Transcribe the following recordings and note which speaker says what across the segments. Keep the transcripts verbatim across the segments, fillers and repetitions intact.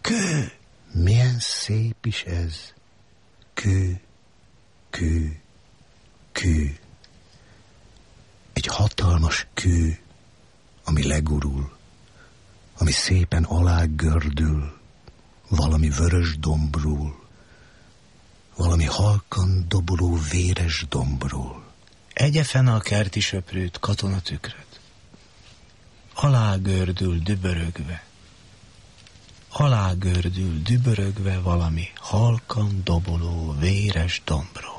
Speaker 1: Kő! Milyen szép is ez. Kő, kő, kő. Egy hatalmas kő, ami legurul, ami szépen alágördül, valami vörös dombról, valami halkan doboló véres dombról.
Speaker 2: Egye fene a kerti söprőt, katonatükröt. Alágördül dübörögve, alágördül dübörögve valami halkan doboló véres dombról.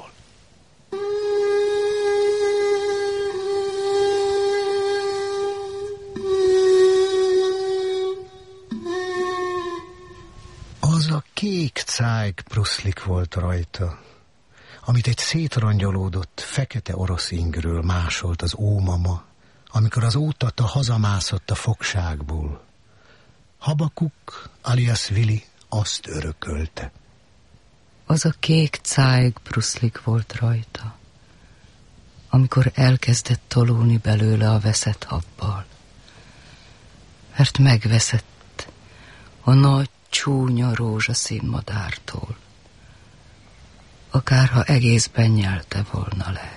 Speaker 1: Az a kék cájk pruszlik volt rajta, amit egy szétrangyolódott fekete orosz ingről másolt az ómama, amikor az ótata hazamászott a fogságból. Habakuk alias Vili azt örökölte.
Speaker 3: Az a kék cájk pruszlik volt rajta, amikor elkezdett tolulni belőle a veszett habbal, mert megveszett a nagy csúnya rózsaszín madártól, akárha egészben nyelte volna le,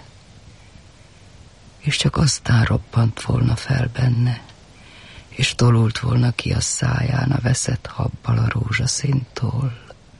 Speaker 3: és csak aztán robbant volna fel benne, és tolult volna ki a száján a veszett habbal a rózsaszíntól.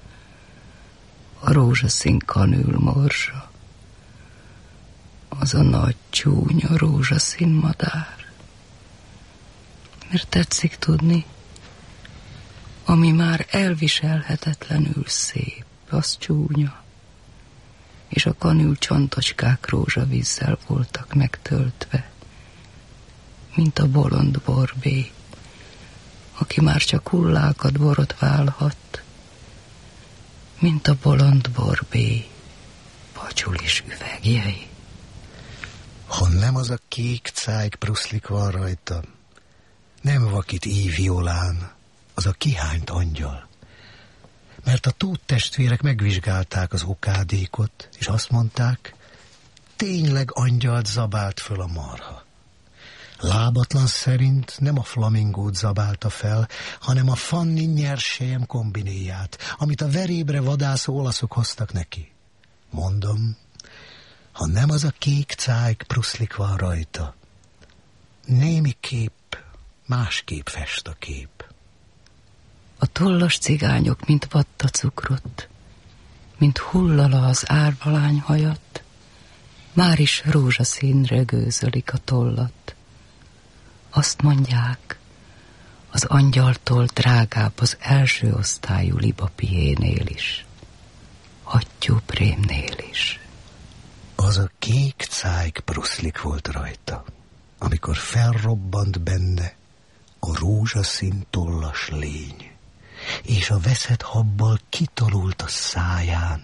Speaker 3: A rózsaszín kanül morzsa, az a nagy csúnya rózsaszín madár. Mert tetszik tudni, ami már elviselhetetlenül szép, az csúnya, és a kanül csontocskák rózsavízzel voltak megtöltve, mint a bolond borbé, aki már csak hullákat borotválhat, mint a bolond borbé pacsulis üvegjei.
Speaker 1: Ha nem az a kék cájk pruszlik van rajta, nem vakit íviolán, az a kihányt angyal. Mert a Tóth testvérek megvizsgálták az okádékot, és azt mondták, tényleg angyalt zabált föl a marha. Lábatlan szerint nem a flamingót zabálta fel, hanem a Fanni nyersejem kombinéját, amit a verébre vadászó olaszok hoztak neki. Mondom, ha nem az a kék cájk pruszlik van rajta, némi kép másképp fest a kép.
Speaker 3: A tollas cigányok, mint vatta cukrot, mint hullala az árvalány hajat, már is rózsaszínre gőzölik a tollat. Azt mondják, az angyaltól drágább az első osztályú libapiénél is, hattyú prémnél is.
Speaker 1: Az a kék cájk pruszlik volt rajta, amikor felrobbant benne a rózsaszín tollas lény, és a veszett habbal kitolult a száján.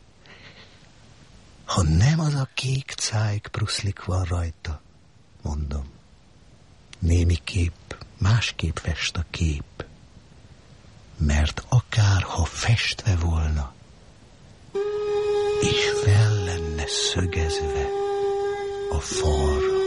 Speaker 1: Ha nem az a kék cájk pruszlik van rajta, mondom, némiképp másképp fest a kép, mert akárha festve volna, és fel lenne szögezve a falra.